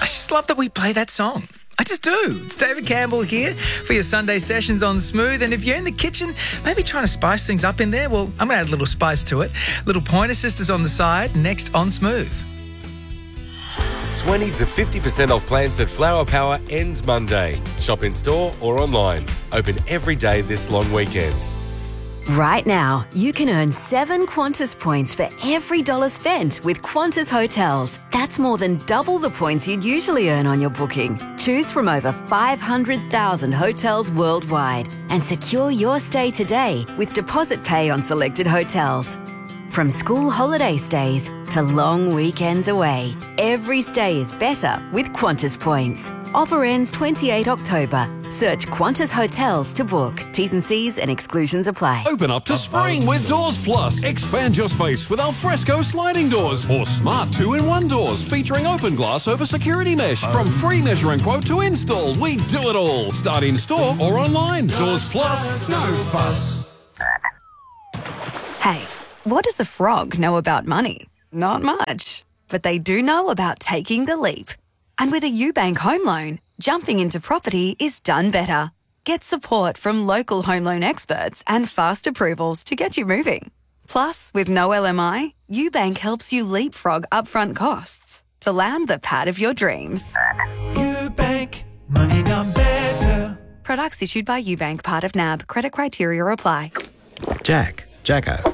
just love that we play that song. I just do. It's David Campbell here for your Sunday sessions on Smooth. And if you're in the kitchen, maybe trying to spice things up in there, well, I'm going to add a little spice to it. Little Pointer Sisters on the side, next on Smooth. 20 to 50% off plans at Flower Power ends Monday. Shop in store or online. Open every day this long weekend. Right now, you can earn 7 Qantas points for every dollar spent with Qantas Hotels. That's more than double the points you'd usually earn on your booking. Choose from over 500,000 hotels worldwide and secure your stay today with deposit pay on selected hotels. From school holiday stays to long weekends away, every stay is better with Qantas points. Offer ends 28 October. Search Qantas Hotels to book. T's and C's and exclusions apply. Open up to spring with Doors Plus. Expand your space with Alfresco sliding doors or smart 2-in-1 doors featuring open glass over security mesh. From free measuring quote to install, we do it all. Start in store or online. Doors Plus, no fuss. Hey, what does a frog know about money? Not much. But they do know about taking the leap. And with a UBank home loan, jumping into property is done better. Get support from local home loan experts and fast approvals to get you moving. Plus, with no LMI, UBank helps you leapfrog upfront costs to land the pad of your dreams. UBank, money done better. Products issued by UBank, part of NAB. Credit criteria apply. Jacko.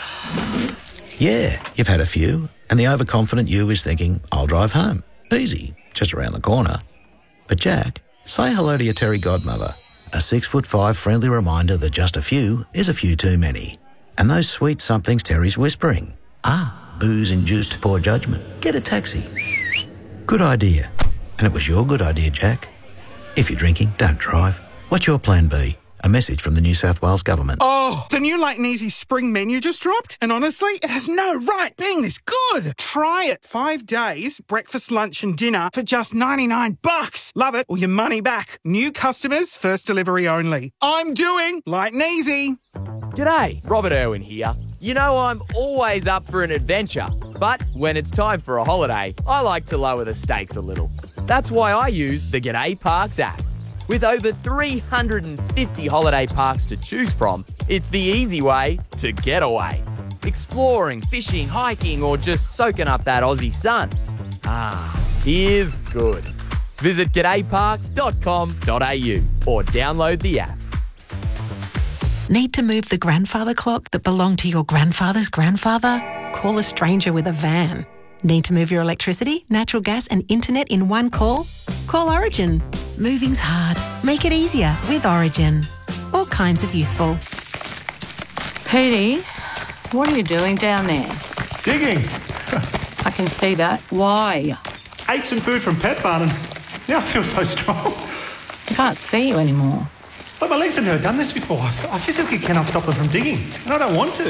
Yeah, you've had a few, and the overconfident you is thinking, I'll drive home. Easy, just around the corner. But Jack, say hello to your Terry godmother. A 6'5" friendly reminder that just a few is a few too many. And those sweet somethings Terry's whispering. Booze-induced poor judgment. Get a taxi. Good idea. And it was your good idea, Jack. If you're drinking, don't drive. What's your plan B? A message from the New South Wales Government. Oh, the new Light and Easy spring menu just dropped. And honestly, it has no right being this good. Try it. 5 days, breakfast, lunch and dinner for just $99. Love it or your money back. New customers, first delivery only. I'm doing Light and Easy. G'day, Robert Irwin here. You know I'm always up for an adventure, but when it's time for a holiday, I like to lower the stakes a little. That's why I use the G'day Parks app. With over 350 holiday parks to choose from, it's the easy way to get away. Exploring, fishing, hiking, or just soaking up that Aussie sun. Here's good. Visit g'dayparks.com.au or download the app. Need to move the grandfather clock that belonged to your grandfather's grandfather? Call a stranger with a van. Need to move your electricity, natural gas and internet in one call? Call Origin. Moving's hard. Make it easier with Origin. All kinds of useful. Petey, what are you doing down there? Digging. I can see that. Why? Ate some food from Pet Barn and now I feel so strong. I can't see you anymore. But my legs have never done this before. I physically cannot stop them from digging, and I don't want to.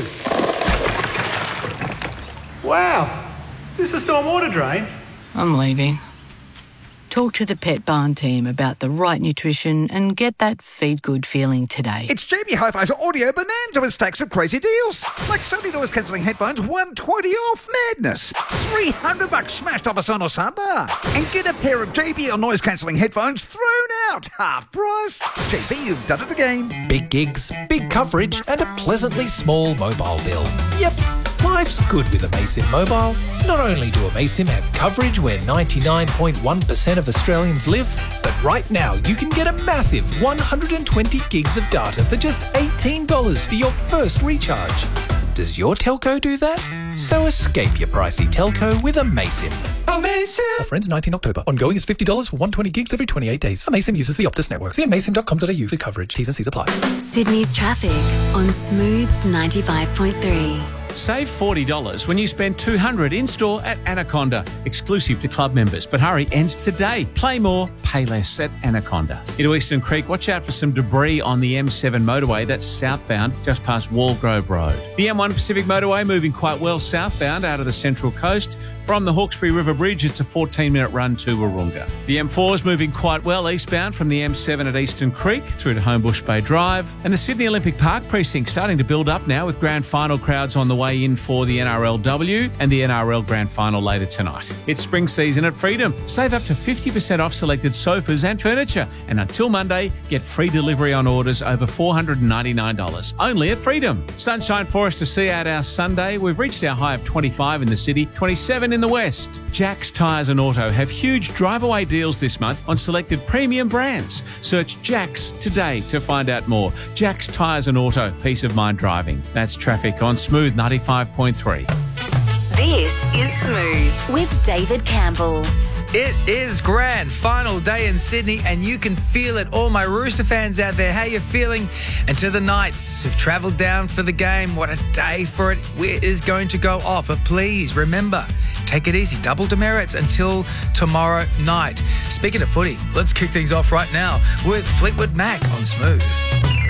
Wow. Is this a stormwater drain? I'm leaving. Talk to the Pet Barn team about the right nutrition and get that feed good feeling today. It's Jamie Hi-Fi's Audio Bonanza with stacks of crazy deals. Like Sony noise cancelling headphones, $120 off madness. $300 smashed off a Sonos soundbar. And get a pair of JBL noise cancelling headphones thrown out. Half price. JB, you've done it again. Big gigs, big coverage and a pleasantly small mobile bill. Yep. Life's good with Amaysim Mobile. Not only do Amaysim have coverage where 99.1% of Australians live, but right now you can get a massive 120 gigs of data for just $18 for your first recharge. Does your telco do that? So escape your pricey telco with Amaysim. Amaysim! Offer ends 19 October. Ongoing is $50 for 120 gigs every 28 days. Amaysim uses the Optus network. See amaysim.com.au for coverage. T's and C's apply. Sydney's traffic on Smooth 95.3. Save $40 when you spend $200 in-store at Anaconda, exclusive to club members. But hurry, ends today. Play more, pay less at Anaconda. Into Eastern Creek, watch out for some debris on the M7 motorway. That's southbound, just past Walgrove Road. The M1 Pacific motorway moving quite well southbound out of the Central Coast. From the Hawkesbury River Bridge, it's a 14-minute run to Wahroonga. The M4 is moving quite well eastbound from the M7 at Eastern Creek through to Homebush Bay Drive. And the Sydney Olympic Park precinct starting to build up now with grand final crowds on the way in for the NRLW and the NRL grand final later tonight. It's spring season at Freedom. Save up to 50% off selected sofas and furniture. And until Monday, get free delivery on orders over $499. Only at Freedom. Sunshine for us to see out our Sunday. We've reached our high of 25 in the city, 27 in the west. Jack's Tyres and Auto have huge drive-away deals this month on selected premium brands. Search Jack's today to find out more. Jack's Tyres and Auto, peace of mind driving. That's traffic on Smooth 95.3. This is Smooth with David Campbell. It is grand final day in Sydney and you can feel it. All my Rooster fans out there, how you feeling? And to the Knights who've travelled down for the game, what a day for it is going to go off. But please remember, take it easy. Double demerits until tomorrow night. Speaking of footy, let's kick things off right now with Fleetwood Mac on Smooth.